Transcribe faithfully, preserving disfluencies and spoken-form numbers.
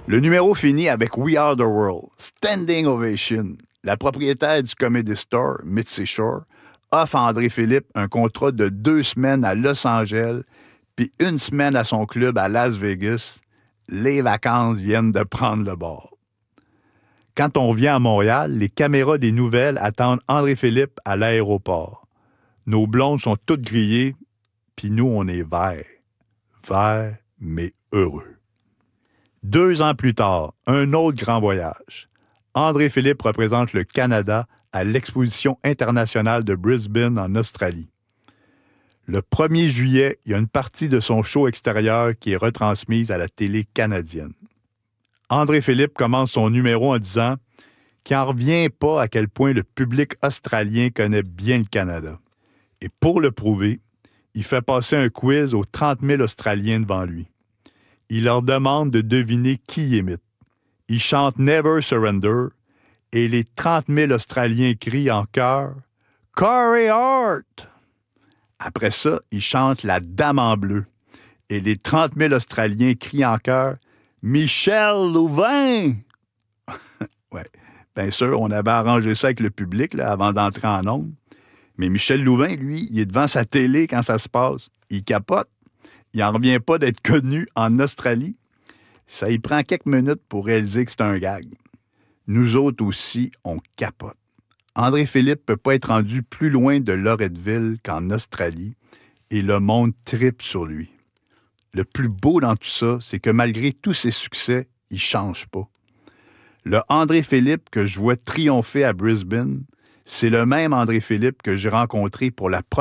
Le numéro finit avec We Are the World, Standing Ovation. La propriétaire du Comedy Store, Mitzi Shore, offre à André Philippe un contrat de deux semaines à Los Angeles puis une semaine à son club à Las Vegas. Les vacances viennent de prendre le bord. Quand on vient à Montréal, les caméras des nouvelles attendent André Philippe à l'aéroport. Nos blondes sont toutes grillées, puis nous, on est verts. Verts, mais heureux. Deux ans plus tard, un autre grand voyage. André Philippe représente le Canada à l'Exposition internationale de Brisbane en Australie. Le premier juillet, il y a une partie de son show extérieur qui est retransmise à la télé canadienne. André Philippe commence son numéro en disant qu'il n'en revient pas à quel point le public australien connaît bien le Canada. Et pour le prouver, il fait passer un quiz aux trente mille Australiens devant lui. Il leur demande de deviner qui il imite. Il chante Never Surrender et les trente mille Australiens crient en chœur « Corey Hart ». Après ça, il chante La Dame en bleu et les trente mille Australiens crient en chœur « Michel Louvain ». Ouais, bien sûr, on avait arrangé ça avec le public là, avant d'entrer en ondes. Mais Michel Louvain, lui, il est devant sa télé quand ça se passe. Il capote. Il n'en revient pas d'être connu en Australie. Ça y prend quelques minutes pour réaliser que c'est un gag. Nous autres aussi, on capote. André Philippe ne peut pas être rendu plus loin de Loretteville qu'en Australie et le monde tripe sur lui. Le plus beau dans tout ça, c'est que malgré tous ses succès, il ne change pas. Le André Philippe que je vois triompher à Brisbane, c'est le même André Philippe que j'ai rencontré pour la première